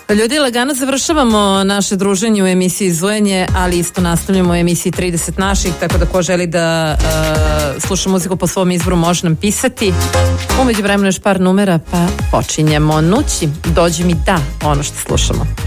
Ljudi, lagano završavamo naše druženje u emisiji Zujenje, ali isto nastavljamo u emisiji 30 naših, tako da ko želi da sluša muziku po svom izboru može nam pisati. Umeđu vremenu još par numera, pa počinjemo. Nući, dođi mi da ono što slušamo.